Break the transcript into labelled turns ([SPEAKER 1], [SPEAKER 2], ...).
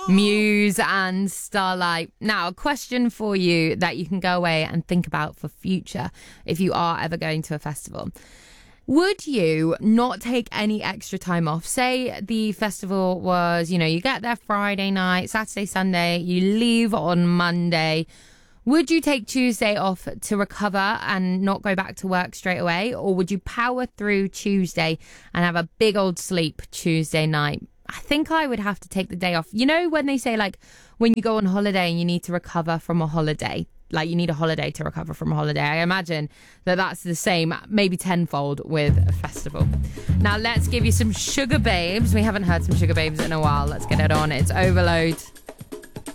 [SPEAKER 1] Muse and Starlight. Now, a question for you that you can go away and think about for future if you are ever going to a festival. Would you not take any extra time off? Say the festival was, you get there Friday night, Saturday, Sunday, you leave on Monday. Would you take Tuesday off to recover and not go back to work straight away? Or would you power through Tuesday and have a big old sleep Tuesday night? I think I would have to take the day off. When they say, when you go on holiday and you need to recover from a holiday, you need a holiday to recover from a holiday. I imagine that that's the same, maybe tenfold with a festival. Now, let's give you some Sugar Babes. We haven't heard some Sugar Babes in a while. Let's get it on. It's Overload.